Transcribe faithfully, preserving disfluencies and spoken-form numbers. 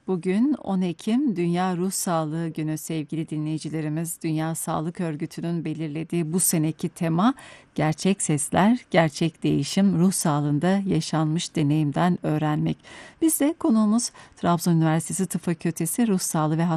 Bugün on Ekim Dünya Ruh Sağlığı Günü sevgili dinleyicilerimiz. Dünya Sağlık Örgütü'nün belirlediği bu seneki tema gerçek sesler, gerçek değişim, ruh sağlığında yaşanmış deneyimden öğrenmek. Biz de konuğumuz Trabzon Üniversitesi Tıp Fakültesi Ruh Sağlığı ve